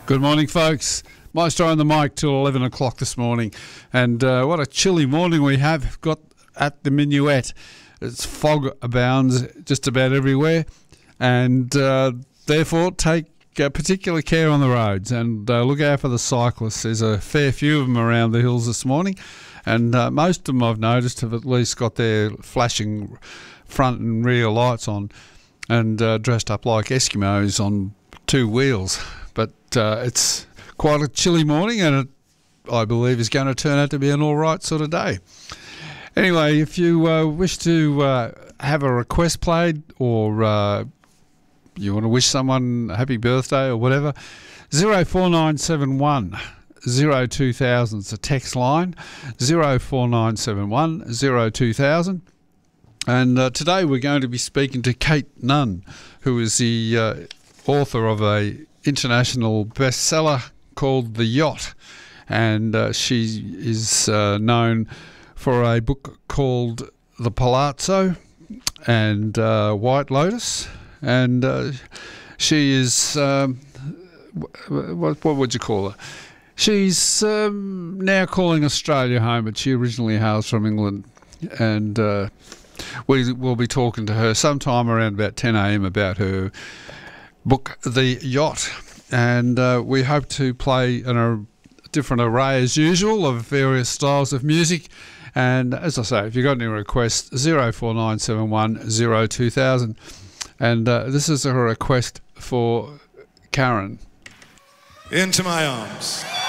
Good morning, folks. Maestro on the mic till 11 o'clock this morning. And what a chilly morning we have got at the Minuet. It's fog abounds just about everywhere. And therefore, take particular care on the roads and look out for the cyclists. There's a fair few of them around the hills this morning. And most of them I've noticed have at least got their flashing front and rear lights on and dressed up like Eskimos on two wheels. But it's quite a chilly morning, and it, I believe, is going to turn out to be an all right sort of day. Anyway, if you wish to have a request played, or you want to wish someone a happy birthday or whatever, 04971 02000 is a text line, 04971 02000. And today we're going to be speaking to Kate Nunn, who is the author of a international bestseller called The Yacht, and she is known for a book called The Palazzo and White Lotus, and she is what would you call her? She's now calling Australia home, but she originally hails from England, and we will be talking to her sometime around about 10 a.m. about her book, The Yacht, and we hope to play a different array as usual of various styles of music. And as I say, if you've got any requests, 04971 02000. And this is a request for Karen. Into my arms.